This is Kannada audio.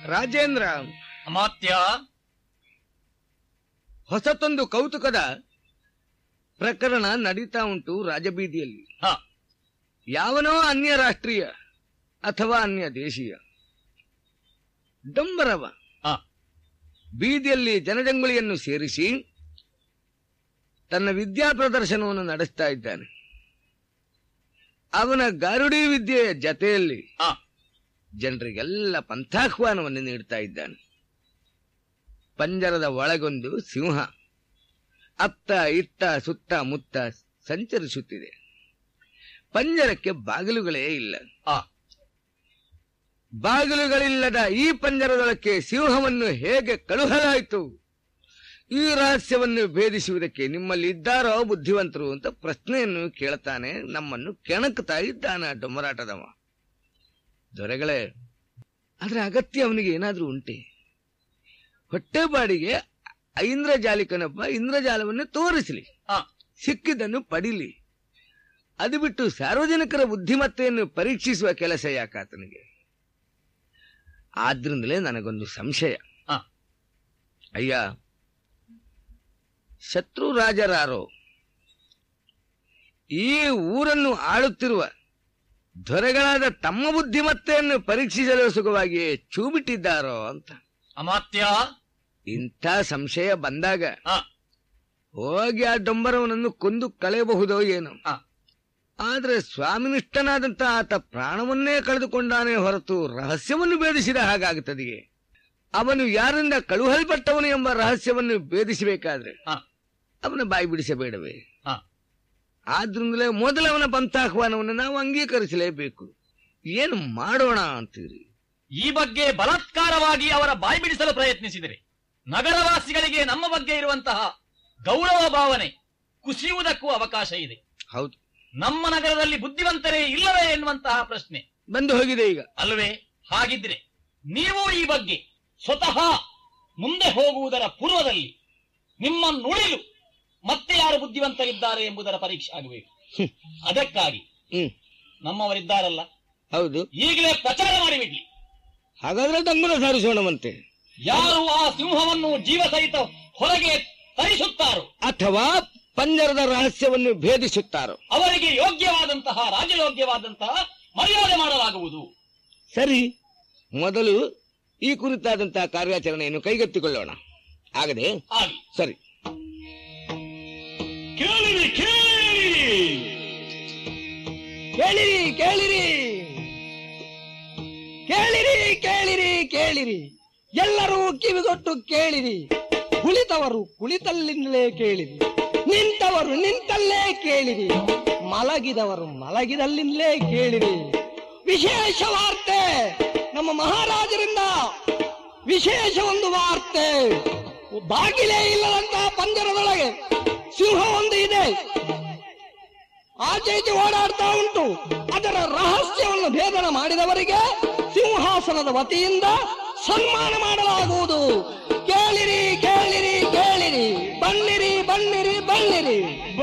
ರಾಜೇಂದ್ರ, ಅಮಾತ್ಯ, ಹೊಸತೊಂದು ಕೌತುಕದ ಪ್ರಕರಣ ನಡೀತಾ ಉಂಟು ರಾಜಬೀದಿಯಲ್ಲಿ. ಯಾವನೋ ಅನ್ಯ ರಾಷ್ಟ್ರೀಯ ಅಥವಾ ಅನ್ಯ ದೇಶೀಯ ಡಂಬರವ ಬೀದಿಯಲ್ಲಿ ಜನಜಂಗುಳಿಯನ್ನು ಸೇರಿಸಿ ತನ್ನ ವಿದ್ಯಾ ಪ್ರದರ್ಶನವನ್ನು ನಡೆಸ್ತಾ ಇದ್ದಾನೆ. ಅವನ ಗಾರುಡಿ ವಿದ್ಯೆಯ ಜತೆಯಲ್ಲಿ ಜನರಿಗೆಲ್ಲ ಪಂಥಾಹ್ವಾನವನ್ನು ನೀಡ್ತಾ ಇದ್ದಾನೆ. ಪಂಜರದ ಒಳಗೊಂದು ಸಿಂಹ ಅತ್ತ ಇತ್ತ ಸುತ್ತ ಮುತ್ತ ಸಂಚರಿಸುತ್ತಿದೆ. ಪಂಜರಕ್ಕೆ ಬಾಗಿಲುಗಳೇ ಇಲ್ಲ. ಬಾಗಿಲುಗಳಿಲ್ಲದ ಈ ಪಂಜರದೊಳಕ್ಕೆ ಸಿಂಹವನ್ನು ಹೇಗೆ ಕಳುಹಲಾಯಿತು? ಈ ರಹಸ್ಯವನ್ನು ಭೇದಿಸುವುದಕ್ಕೆ ನಿಮ್ಮಲ್ಲಿ ಇದ್ದಾರೋ ಬುದ್ಧಿವಂತರು ಅಂತ ಪ್ರಶ್ನೆಯನ್ನು ಕೇಳ್ತಾನೆ. ನಮ್ಮನ್ನು ಕೆಣಕ್ತಾ ಇದ್ದಾನ ಡೊಂಬರಾಟದವ. ದೊರೆಗಳೇ, ಅದರ ಅಗತ್ಯ ಅವನಿಗೆ ಏನಾದ್ರೂ ಉಂಟೆ? ಹೊಟ್ಟೆಬಾಡಿಗೆ ಇಂದ್ರಜಾಲಿಕನೊಬ್ಬ ಇಂದ್ರಜಾಲವನ್ನು ತೋರಿಸಲಿ, ಸಿಕ್ಕಿದ್ದನ್ನು ಪಡಿಲಿ. ಅದು ಬಿಟ್ಟು ಸಾರ್ವಜನಿಕರ ಬುದ್ಧಿಮತ್ತೆಯನ್ನು ಪರೀಕ್ಷಿಸುವ ಕೆಲಸ ಯಾಕಾತನಿಗೆ? ಆದ್ರಿಂದಲೇ ನನಗೊಂದು ಸಂಶಯ. ಅಯ್ಯ, ಶತ್ರು ರಾಜರಾರೋ ಈ ಊರನ್ನು ಆಳುತ್ತಿರುವ ದೊರೆಗಳಾದ ತಮ್ಮ ಬುದ್ಧಿಮತ್ತೆಯನ್ನು ಪರೀಕ್ಷಿಸಲು ಸುಖವಾಗಿಯೇ ಚೂಬಿಟ್ಟಿದ್ದಾರೋ ಅಂತ. ಅಮಾತ್ಯ, ಇಂಥ ಸಂಶಯ ಬಂದಾಗ ಹೋಗಿ ಆ ಡೊಂಬರವನನ್ನು ಕೊಂದು ಕಳೆಯಬಹುದೋ ಏನೋ. ಆದ್ರೆ ಸ್ವಾಮಿನಿಷ್ಠನಾದಂತ ಆತ ಪ್ರಾಣವನ್ನೇ ಕಳೆದುಕೊಂಡಾನೇ ಹೊರತು ರಹಸ್ಯವನ್ನು ಭೇದಿಸಿದ ಹಾಗಾಗುತ್ತದೆಯೇ? ಅವನು ಯಾರಿಂದ ಕಳುಹಲ್ಪಟ್ಟವನು ಎಂಬ ರಹಸ್ಯವನ್ನು ಭೇದಿಸಬೇಕಾದ್ರೆ ಅವನ ಬಾಯಿ ಬಿಡಿಸಬೇಡವೇ? ಆದ್ರಿಂದಲೇ ಮೊದಲವನ ಪಂಥಾಹ್ವಾನವನ್ನು ನಾವು ಅಂಗೀಕರಿಸಲೇಬೇಕು. ಏನು ಮಾಡೋಣ ಅಂತೀರಿ? ಈ ಬಗ್ಗೆ ಬಲಾತ್ಕಾರವಾಗಿ ಅವರ ಬಾಯಿ ಬಿಡಿಸಲು ಪ್ರಯತ್ನಿಸಿದರೆ ನಗರವಾಸಿಗಳಿಗೆ ನಮ್ಮ ಬಗ್ಗೆ ಇರುವಂತಹ ಗೌರವ ಭಾವನೆ ಕುಸಿಯುವುದಕ್ಕೂ ಅವಕಾಶ ಇದೆ. ಹೌದು, ನಮ್ಮ ನಗರದಲ್ಲಿ ಬುದ್ಧಿವಂತರೇ ಇಲ್ಲವೇ ಎನ್ನುವಂತಹ ಪ್ರಶ್ನೆ ಬಂದು ಹೋಗಿದೆ ಈಗ, ಅಲ್ವೇ? ಹಾಗಿದ್ರೆ ನೀವು ಈ ಬಗ್ಗೆ ಸ್ವತಃ ಮುಂದೆ ಹೋಗುವುದರ ಪೂರ್ವದಲ್ಲಿ ನಿಮ್ಮ ನುಡಿಲು ಮತ್ತೆ ಯಾರು ಬುದ್ಧಿವಂತರಿದ್ದಾರೆ ಎಂಬುದರ ಪರೀಕ್ಷೆ ಆಗಬೇಕು. ಅದಕ್ಕಾಗಿ ನಮ್ಮವರಿದ್ದಾರಲ್ಲ, ಹೌದು, ಈಗಲೇ ಪ್ರಚಾರ ಮಾಡಿಬಿಡ್ಲಿ. ಹಾಗಾದ್ರೆ ಡಂಬರ ಸಾರಿಸೋಣವಂತೆ. ಯಾರು ಆ ಸಿಂಹವನ್ನು ಜೀವ ಸಹಿತ ಹೊರಗೆ ತರಿಸುತ್ತಾರೋ ಅಥವಾ ಪಂಜರದ ರಹಸ್ಯವನ್ನು ಭೇದಿಸುತ್ತಾರೋ ಅವರಿಗೆ ಯೋಗ್ಯವಾದಂತಹ ರಾಜಯೋಗ್ಯವಾದಂತಹ ಮರ್ಯಾದೆ ಮಾಡಲಾಗುವುದು. ಸರಿ, ಮೊದಲು ಈ ಕುರಿತಾದಂತಹ ಕಾರ್ಯಾಚರಣೆಯನ್ನು ಕೈಗೆತ್ತಿಕೊಳ್ಳೋಣ. ಆಗದೆ ಸರಿ. ಕೇಳಿರಿ ಕೇಳಿರಿ ಕೇಳಿರಿ ಕೇಳಿರಿ ಕೇಳಿರಿ ಕೇಳಿರಿ ಕೇಳಿರಿ ಎಲ್ಲರೂ ಕಿವಿಗೊಟ್ಟು ಕೇಳಿರಿ. ಕುಳಿತವರು ಕುಳಿತಲ್ಲಿಂದಲೇ ಕೇಳಿರಿ, ನಿಂತವರು ನಿಂತಲ್ಲೇ ಕೇಳಿರಿ, ಮಲಗಿದವರು ಮಲಗಿದಲ್ಲಿಂದಲೇ ಕೇಳಿರಿ. ವಿಶೇಷ ವಾರ್ತೆ ನಮ್ಮ ಮಹಾರಾಜರಿಂದ, ವಿಶೇಷ ಒಂದು ವಾರ್ತೆ. ಬಾಗಿಲೇ ಇಲ್ಲದಂತಹ ಪಂಜರದೊಳಗೆ ಸಿಂಹ ಒಂದು ಇದೆ, ಆಚೆ ಈಚೆ ಓಡಾಡ್ತಾ ಉಂಟು. ಅದರ ರಹಸ್ಯವನ್ನು ಭೇದನ ಮಾಡಿದವರಿಗೆ ಸಿಂಹಾಸನದ ವತಿಯಿಂದ ಸನ್ಮಾನ ಮಾಡಲಾಗುವುದು. ಕೇಳಿರಿ ಕೇಳಿರಿ ಕೇಳಿರಿ, ಬನ್ನಿರಿ ಬನ್ನಿರಿ ಬನ್ನಿರಿ.